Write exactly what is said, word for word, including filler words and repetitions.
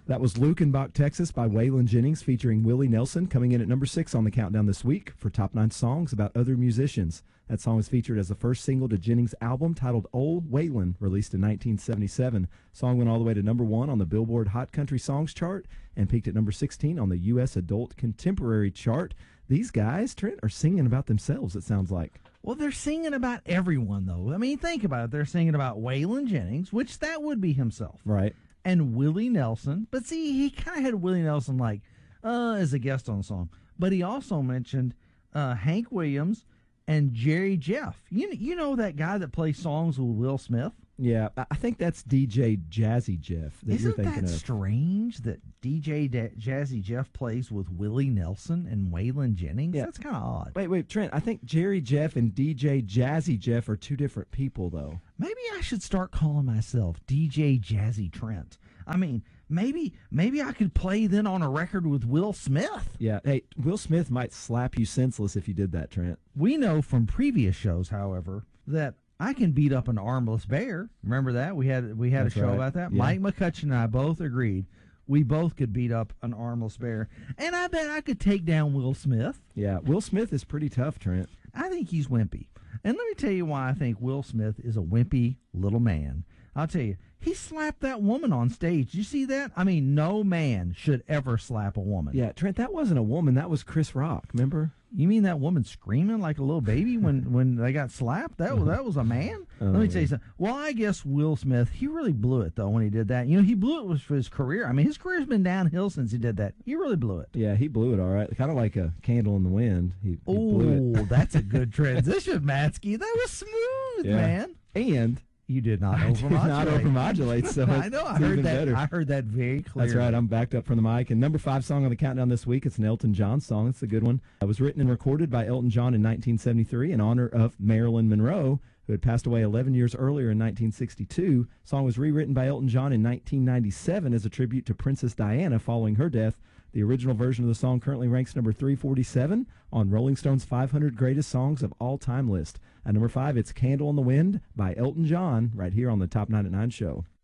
That was Lukenbach, Texas by Waylon Jennings featuring Willie Nelson, coming in at number six on the countdown this week for Top nine Songs About Other Musicians. That song was featured as the first single to Jennings' album titled Old Waylon, released in nineteen seventy-seven. Song went all the way to number one on the Billboard Hot Country Songs chart and peaked at number sixteen on the U S Adult Contemporary chart. These guys, Trent, are singing about themselves, it sounds like. Well, they're singing about everyone, though. I mean, think about it. They're singing about Waylon Jennings, which that would be himself. Right. And Willie Nelson. But see, he kind of had Willie Nelson like uh, as a guest on the song. But he also mentioned uh, Hank Williams and Jerry Jeff. You, you know that guy that plays songs with Will Smith? Yeah, I think that's D J Jazzy Jeff that Isn't you're thinking that of. strange that D J Da- Jazzy Jeff plays with Willie Nelson and Waylon Jennings? Yeah. That's kind of odd. Wait, wait, Trent, I think Jerry Jeff and D J Jazzy Jeff are two different people, though. Maybe I should start calling myself D J Jazzy Trent. I mean, maybe maybe I could play then on a record with Will Smith. Yeah, hey, Will Smith might slap you senseless if you did that, Trent. We know from previous shows, however, that I can beat up an armless bear. Remember that? We had we had That's a show right. about that. Yeah. Mike McCutcheon and I both agreed we both could beat up an armless bear. And I bet I could take down Will Smith. Yeah, Will Smith is pretty tough, Trent. I think he's wimpy. And let me tell you why I think Will Smith is a wimpy little man. I'll tell you, he slapped that woman on stage. Did you see that? I mean, no man should ever slap a woman. Yeah, Trent, that wasn't a woman. That was Chris Rock, remember? You mean that woman screaming like a little baby when, when they got slapped? That was that was a man? Oh, Let me tell you yeah. something. Well, I guess Will Smith, he really blew it, though, when he did that. You know, he blew it for his career. I mean, his career's been downhill since he did that. He really blew it. Yeah, he blew it all right. Kind of like a candle in the wind. He, he blew Oh, it. that's a good transition, Matsky. That was smooth, Yeah. man. And You did not I did overmodulate. not overmodulate, so I know. I it's heard even that. better. I heard that very clearly. That's right. I'm backed up from the mic. And number five song on the countdown this week, it's an Elton John song. It's a good one. It was written and recorded by Elton John in nineteen seventy-three in honor of Marilyn Monroe, who had passed away eleven years earlier in nineteen sixty-two. The song was rewritten by Elton John in nineteen ninety-seven as a tribute to Princess Diana following her death. The original version of the song currently ranks number three forty-seven on Rolling Stone's five hundred Greatest Songs of All Time list. At number five, it's Candle in the Wind by Elton John, right here on the Top nine at nine show.